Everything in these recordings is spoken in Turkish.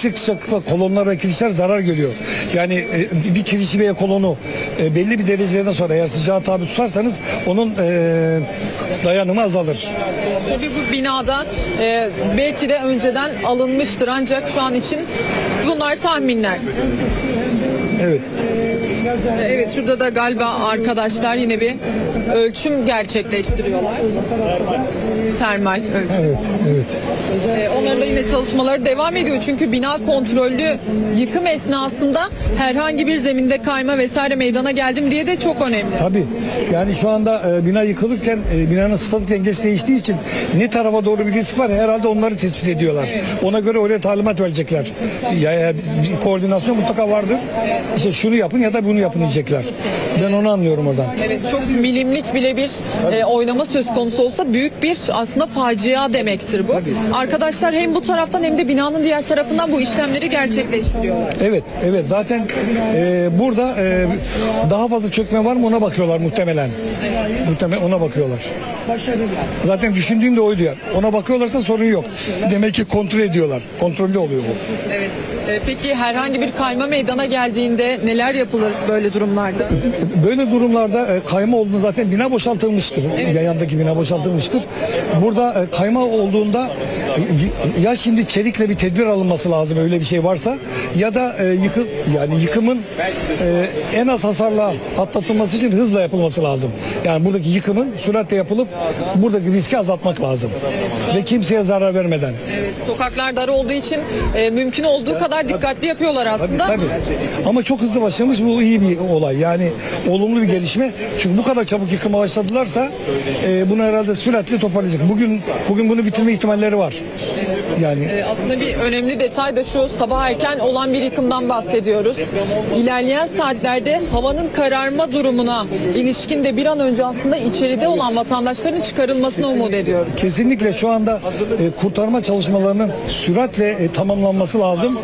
yüksek sıcaklıkta kolonlar ve kirişler zarar görüyor. Yani bir kiriş veya kolonu belli bir dereceden sonra eğer sıcağa tabi tutarsanız onun dayanımı azalır. Tabii bu binada belki de önceden alınmıştır ancak şu an için bunlar tahminler. Evet. Evet, şurada da galiba arkadaşlar yine bir ölçüm gerçekleştiriyorlar. Termal ölçüm. Evet, evet. Onların da yine çalışmaları devam ediyor. Çünkü bina kontrollü yıkım esnasında herhangi bir zeminde kayma vesaire meydana geldim diye de çok önemli. Tabii. Yani şu anda bina yıkılırken, binanın statik engeç değiştiği için ne tarafa doğru bir risk var herhalde onları tespit ediyorlar. Evet. Ona göre oraya talimat verecekler. Ya bir koordinasyon mutlaka vardır. İşte şunu yapın ya da bunu yapın diyecekler. Ben onu anlıyorum oradan. Evet, çok milimlik bile bir oynama söz konusu olsa büyük bir aslında facia demektir bu. Tabii. Arkadaşlar hem bu taraftan hem de binanın diğer tarafından bu işlemleri gerçekleştiriyorlar. Evet, evet. Zaten burada daha fazla çökme var mı ona bakıyorlar muhtemelen. Muhtemelen ona bakıyorlar. Zaten düşündüğüm de oydu ya. Ona bakıyorlarsa sorun yok. Demek ki kontrol ediyorlar. Kontrollü oluyor bu. Evet. Peki herhangi bir kayma meydana geldiğinde neler yapılır böyle durumlarda? Böyle durumlarda kayma olduğunda zaten bina boşaltılmıştır. Evet. Yandaki bina boşaltılmıştır. Burada kayma olduğunda ya şimdi çelikle bir tedbir alınması lazım öyle bir şey varsa ya da yıkımın en az hasarla atlatılması için hızla yapılması lazım. Yani buradaki yıkımın süratle yapılıp buradaki riski azaltmak lazım. Ve kimseye zarar vermeden. Evet, sokaklar dar olduğu için mümkün olduğu kadar dikkatli yapıyorlar aslında. Tabii. Ama çok hızlı başlamış, bu iyi bir olay. Yani olumlu bir gelişme. Çünkü bu kadar çabuk yıkıma başladılarsa bunu herhalde süratle toparlayacak. Bugün bunu bitirme ihtimalleri var. Yani aslında bir önemli detay da şu, sabah erken olan bir yıkımdan bahsediyoruz. İlerleyen saatlerde havanın kararma durumuna ilişkin de bir an önce aslında içeride olan vatandaşların çıkarılmasını umut ediyoruz. Kesinlikle şu anda kurtarma çalışmalarının süratle tamamlanması lazım.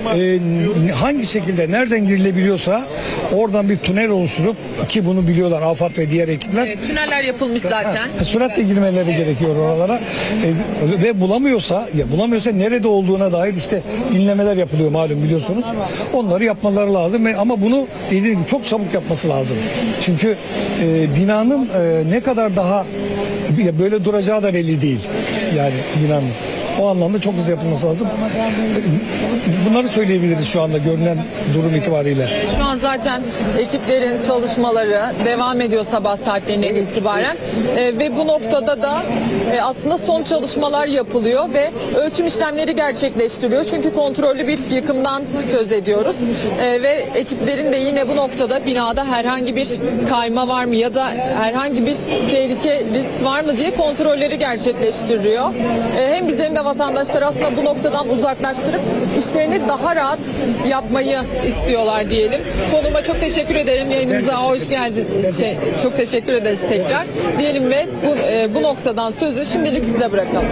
Hangi şekilde nereden girilebiliyorsa oradan bir tünel oluşturup, ki bunu biliyorlar AFAD ve diğer ekipler. Evet, tüneller yapılmış zaten. Süratle girmeleri gerekiyor oralara. Ve bulamıyorsa nerede olduğuna dair işte inlemeler yapılıyor malum biliyorsunuz. Onları yapmaları lazım ama bunu dediğim gibi çok çabuk yapması lazım. Çünkü binanın ne kadar daha böyle duracağı da belli değil. Yani binanın. O anlamda çok hızlı yapılması lazım. Bunları söyleyebiliriz şu anda görünen durum itibariyle. Şu an zaten ekiplerin çalışmaları devam ediyor sabah saatlerinden itibaren. Ve bu noktada da aslında son çalışmalar yapılıyor ve ölçüm işlemleri gerçekleştiriliyor. Çünkü kontrollü bir yıkımdan söz ediyoruz. Ve ekiplerin de yine bu noktada binada herhangi bir kayma var mı ya da herhangi bir tehlike, risk var mı diye kontrolleri gerçekleştiriliyor. Hem bizim hem de vatandaşlar aslında bu noktadan uzaklaştırıp işlerini daha rahat yapmayı istiyorlar diyelim. Konuma çok teşekkür ederim. Yayınımıza hoş geldiniz. Çok teşekkür ederiz tekrar. Diyelim ve bu noktadan sözü şimdilik size bırakalım.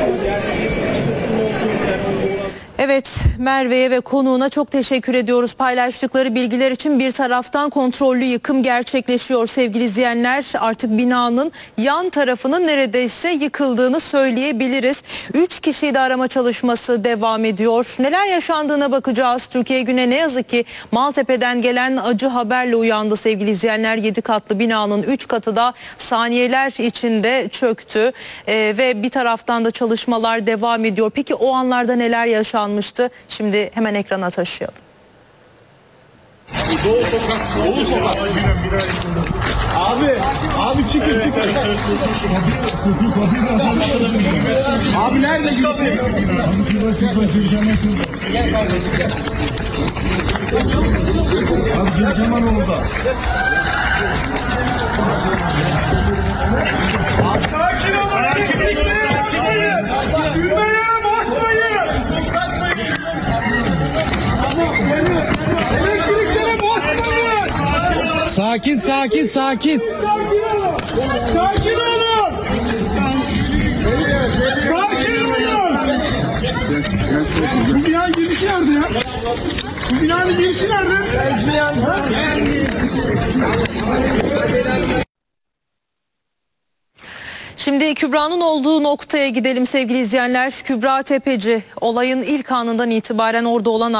Evet, Merve'ye ve konuğuna çok teşekkür ediyoruz paylaştıkları bilgiler için. Bir taraftan kontrollü yıkım gerçekleşiyor sevgili izleyenler. Artık binanın yan tarafının neredeyse yıkıldığını söyleyebiliriz. 3 kişiyi de arama çalışması devam ediyor. Neler yaşandığına bakacağız. Türkiye Güne ne yazık ki Maltepe'den gelen acı haberle uyandı sevgili izleyenler. 7 katlı binanın 3 katı da saniyeler içinde çöktü. Ve bir taraftan da çalışmalar devam ediyor. Peki o anlarda neler yaşandı? Şimdi hemen ekrana taşıyalım. Doğu sokak. Abi çıkın. Abi nerede gitti? Abi Gürceman orada. Sakin olun. Sakin. Sakin olun. Sakin olun. Bu binanın girişi nerede ya? Bu binanın girişi nerede? Şimdi Kübra'nın olduğu noktaya gidelim sevgili izleyenler. Kübra Tepeci olayın ilk anından itibaren orada olan